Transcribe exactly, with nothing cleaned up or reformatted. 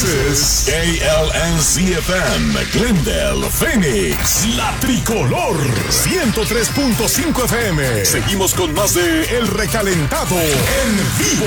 This is A L N Z F M, Glendale, Phoenix, La Tricolor, ciento tres punto cinco F M. Seguimos con más de El Recalentado en vivo.